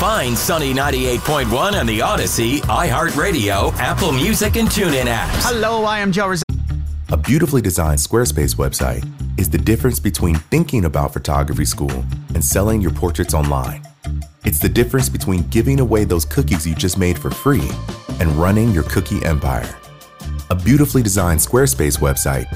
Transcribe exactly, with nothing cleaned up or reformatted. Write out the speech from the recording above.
Find Sunny ninety-eight point one on the Odyssey, iHeartRadio, Apple Music, and TuneIn apps. Hello, I am Joe Rizzo. A beautifully designed Squarespace website is the difference between thinking about photography school and selling your portraits online. It's the difference between giving away those cookies you just made for free and running your cookie empire. A beautifully designed Squarespace website